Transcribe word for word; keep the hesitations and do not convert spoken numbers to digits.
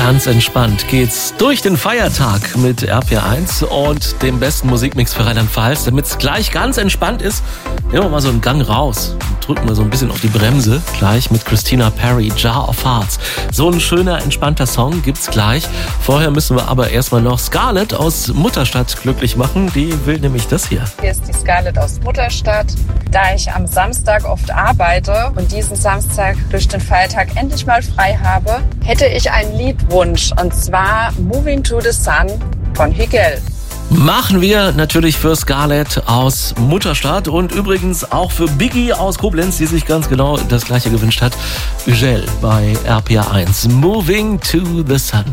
Ganz entspannt geht's durch den Feiertag mit R P R eins und dem besten Musikmix für Rheinland-Pfalz. Damit es gleich ganz entspannt ist, nehmen wir mal so einen Gang raus und drücken wir so ein bisschen auf die Bremse. Gleich mit Christina Perri, Jar of Hearts. So ein schöner, entspannter Song gibt's gleich. Vorher müssen wir aber erstmal noch Scarlett aus Mutterstadt glücklich machen. Die will nämlich das hier. Hier ist die Scarlett aus Mutterstadt. Da ich am Samstag oft arbeite und diesen Samstag durch den Feiertag endlich mal frei habe, hätte ich einen Liedwunsch, und zwar Moving to the Sun von Higel. Machen wir natürlich für Scarlett aus Mutterstadt und übrigens auch für Biggie aus Koblenz, die sich ganz genau das gleiche gewünscht hat. Higel bei R P R eins. Moving to the Sun.